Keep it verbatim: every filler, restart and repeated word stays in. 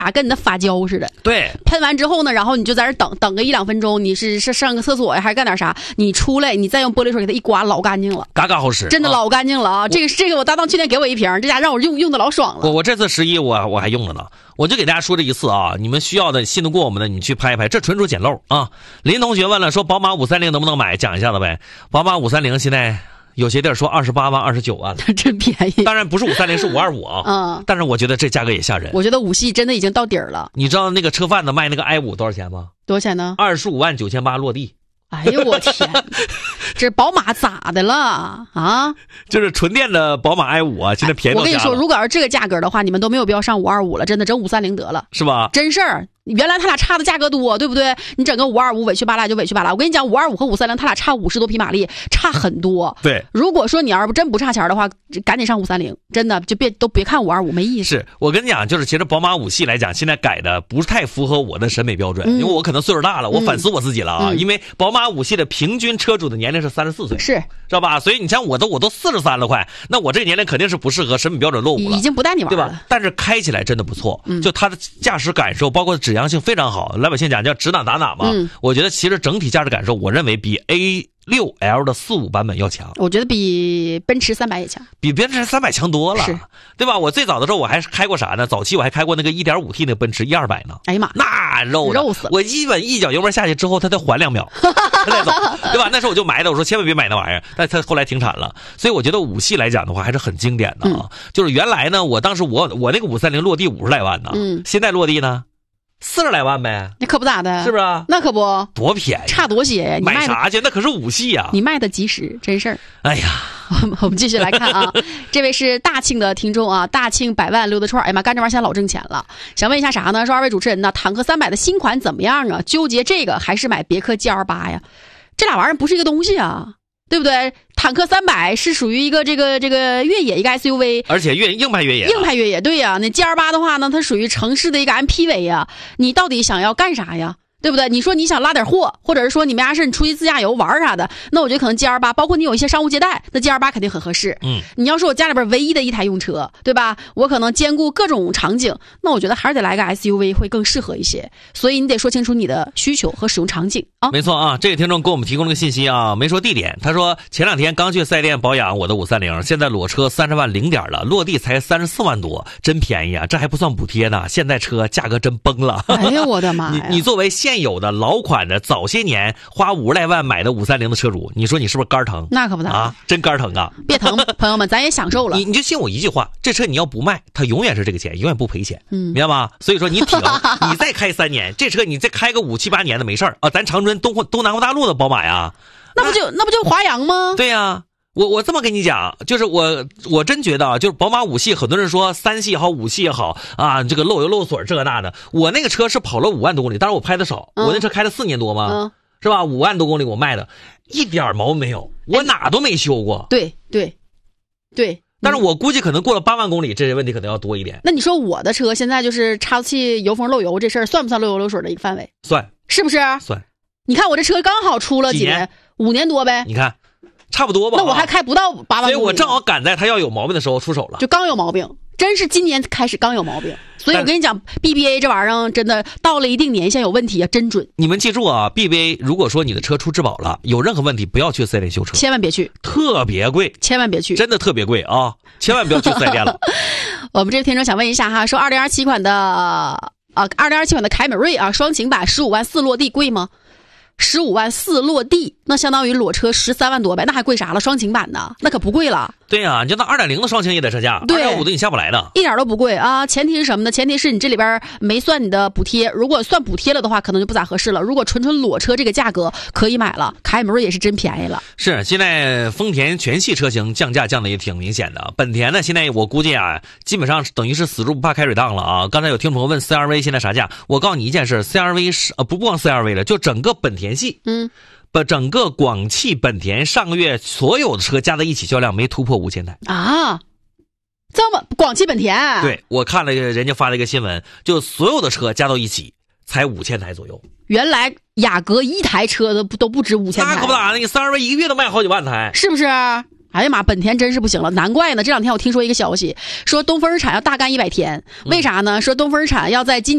跟你的发胶似的。 对， 喷完之后呢，然后你就在这等等个一两分钟，你是是上个厕所呀，还是干点啥？你出来，你再用玻璃水给它一刮，老干净了， 嘎嘎好使， 真的老干净了啊！这个这个我搭档去年给我一瓶，这家让我用用的老爽了。 我我这次十一我我还用了呢，我就给大家说这一次啊，你们需要的信得过我们的，你去拍一拍，这纯属捡漏啊！林同学问了，说宝马五三零能不能买？讲一下子呗。宝马五三零现在有些地儿说二十八万、二十九万， 真便宜。 当然不是五三零，是五二五啊。 嗯， 但是我觉得这价格也吓人。 我觉得五系真的已经到底儿了。 你知道那个车贩子卖那个 i 五多少钱吗？ 多少钱呢？ 二十五万九千八落地。 哎呦我天，这宝马咋的了啊？ 就是纯电的宝马 i 五啊，现在便宜到家了。 我跟你说，如果要是这个价格的话，你们都没有必要上五二五了，真的整五三零得了， 是吧？ 真事儿。原来他俩差的价格多，对不对？你整个五二五委屈巴拉就委屈巴拉。我跟你讲，五二五和五三零他俩差五十多匹马力，差很多。 对， 如果说你要是真不差钱的话，赶紧上五三零，真的就别都别看五二五，没意思。 是我跟你讲，就是其实宝马五系来讲，现在改的不太符合我的审美标准，嗯、因为我可能岁数大了，我反思我自己了啊。嗯、因为宝马五系的平均车主的年龄是三十四岁， 是知道吧？所以你像我都我都四十三了快，那我这个年龄肯定是不适合审美标准落伍了， 已经不带你玩了， 对吧？但是开起来真的不错，嗯、就它的驾驶感受，包括指向性非常好。老百姓讲叫指哪打哪嘛，嗯、我觉得其实整体驾驶感受，我认为比 A 六 L 的四五版本要强。 我觉得比奔驰三百也强， 比奔驰三百强多了，对吧？我最早的时候我还开过啥呢？早期我还开过那个 一点五 T 那个奔驰一二百呢。 哎呀妈， 那肉肉死了！ 我基本一脚油门下去之后，它再缓两秒，它再走，对吧？那时候我就埋的，我说千万别买那玩意儿。但它后来停产了，所以我觉得五系来讲的话还是很经典的啊。嗯、就是原来呢，我当时我我那个五三零落地五十来万呢，嗯，现在落地呢？四十来万呗， 那可不咋的， 是不是？ 那可不多便宜， 差多些呀！你买啥去？那可是五系呀！ 你卖的及时，真事儿。 哎呀， 我们我们继续来看啊，这位是大庆的听众啊，大庆百万溜达串，哎呀妈，干这玩意儿现在老挣钱了。想问一下啥呢？说二位主持人呢，坦克三百的新款怎么样啊？纠结这个还是买别克 G L 八呀？这俩玩意儿不是一个东西啊，对不对？坦克三百是属于一个这个这个越野一个 S U V， 而且越硬派越野， 硬派越野，对呀、啊。那 G L 八的话呢，它属于城市的一个 M P V 呀。你到底想要干啥呀？对不对？你说你想拉点货，或者是说你们家是你出去自驾游玩啥的，那我觉得可能 G L 八，包括你有一些商务接待，那 G L 八肯定很合适。嗯，你要说我家里边唯一的一台用车，对吧？我可能兼顾各种场景，那我觉得还是得来个 S U V 会更适合一些。所以你得说清楚你的需求和使用场景啊。 没错啊，这个听众给我们提供了个信息啊，没说地点。他说前两天刚去四 S 店保养我的五三零，现在裸车三十万零点了，落地才三十四万多，真便宜啊！这还不算补贴呢，现在车价格真崩了。 哎呦我的妈呀！ 你你作为现有的老款的早些年花五十来万买的五三零的车主，你说你是不是肝疼？ 那可不咋啊，真肝疼啊！ 别疼，朋友们，咱也享受了。 你你就信我一句话，这车你要不卖，它永远是这个钱，永远不赔钱，嗯，明白吗？所以说你挺，你再开三年，这车你再开个五七八年的没事儿啊。咱长春东东南大陆的宝马呀， 那不就那不就华阳吗？ 对呀、啊。我我这么跟你讲，就是我我真觉得啊，就是宝马五系，很多人说三系也好，五系也好啊，这个漏油漏水这个那的。我那个车是跑了五万多公里，当然我拍的少，嗯、我那车开了四年多嘛，嗯、是吧？五万多公里我卖的，一点毛没有，我哪都没修过。 对对对。 但是我估计可能过了八万公里，这些问题可能要多一点。 那你说我的车现在就是差速器油封漏油这事儿，算不算漏油漏水的一个范围？ 算， 是不是？ 算。 你看我这车刚好出了几年，五年多呗。 你看。差不多吧， 那我还开不到八万公里， 所以我正好赶在它要有毛病的时候出手了， 就刚有毛病，真是今年开始刚有毛病。所以我跟你讲 ，B B A 这玩意儿真的到了一定年限有问题啊，真准。 你们记住啊 ，B B A 如果说你的车出质保了，有任何问题不要去四 S 店修车， 千万别去， 特别贵， 千万别去， 真的特别贵啊，千万不要去四 S 店了。 我们这个听众想问一下哈，说二零二七款的啊，二零二七款的凯美瑞啊，双擎版十五万四落地贵吗？十五万四落地，那相当于裸车十三万多呗，那还贵啥了？双擎版的那可不贵了。 对呀、啊，你就那二点零的双擎也得车价，二点五的你下不来的， 一点都不贵啊。前提是什么呢？前提是你这里边没算你的补贴，如果算补贴了的话，可能就不咋合适了。如果纯纯裸车这个价格可以买了，凯美瑞也是真便宜了。 是，现在丰田全系车型降价降的也挺明显的。本田呢，现在我估计啊，基本上等于是死猪不怕开水烫了啊。刚才有听众问 C R V 现在啥价，我告诉你一件事 ，C R V 是呃不不光 C R V 了，就整个本田系，嗯。把整个广汽本田上个月所有的车加在一起销量没突破五千台啊！这么广汽本田？ 对，我看了人家发了一个新闻，就所有的车加到一起才五千台左右。 原来雅阁一台车都不都不止五千台， 那可不咋的，你三十万一个月都卖好几万台， 是不是？哎呀妈，本田真是不行了，难怪呢。这两天我听说一个消息，说东风日产要大干一百天，为啥呢？说东风日产要在今